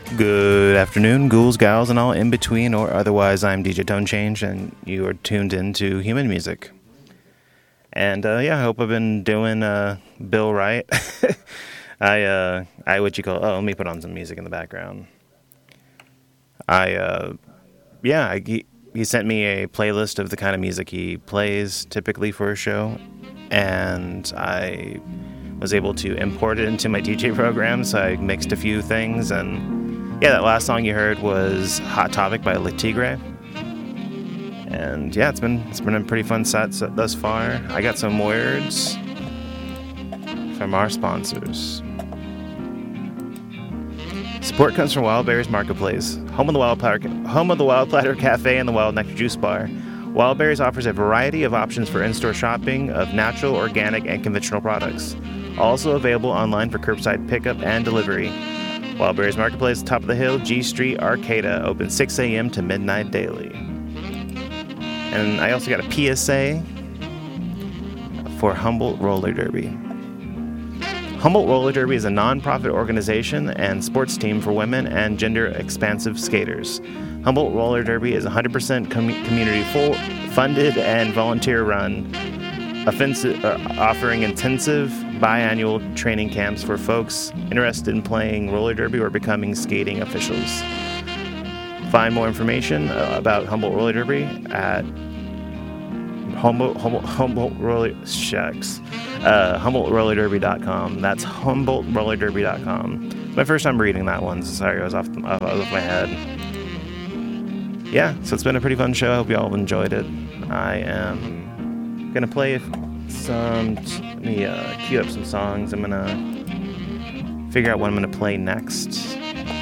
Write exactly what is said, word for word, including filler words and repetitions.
Good afternoon, ghouls, gals, and all in between or otherwise. I'm D J Tone Change, and you are tuned into Human Music. And uh, yeah, I hope I've been doing uh, Bill right. I, uh, I what you call? Oh, let me put on some music in the background. I, uh, yeah, I, he, he sent me a playlist of the kind of music he plays typically for a show, and I was able to import it into my D J program. So I mixed a few things, and yeah, that last song you heard was Hot Topic by Le Tigre. And yeah, it's been it's been a pretty fun set thus far. I got some words from our sponsors. Support comes from Wild Berries Marketplace, home of the Wild Platter, home of the Wild Platter Cafe and the Wild Nectar Juice Bar. Wild Berries offers a variety of options for in-store shopping of natural, organic, and conventional products. Also available online for curbside pickup and delivery. Wild Berries Marketplace, top of the hill, G Street, Arcata, open six a.m. to midnight daily. And I also got a P S A for Humboldt Roller Derby. Humboldt Roller Derby is a non-profit organization and sports team for women and gender-expansive skaters. Humboldt Roller Derby is one hundred percent com- community-funded and volunteer-run, offensive, uh, offering intensive biannual training camps for folks interested in playing roller derby or becoming skating officials. Find more information uh, about Humboldt Roller Derby at Humboldt, Humboldt, Humboldt Roller Shucks, uh, Humboldt Roller Derby dot com. That's Humboldt Roller Derby dot com. It's my first time reading that one, so sorry, I was off, the, off, off my head. Yeah, so it's been a pretty fun show. I hope you all enjoyed it. I am gonna play some. Let me uh, cue up some songs. I'm gonna figure out what I'm gonna play next.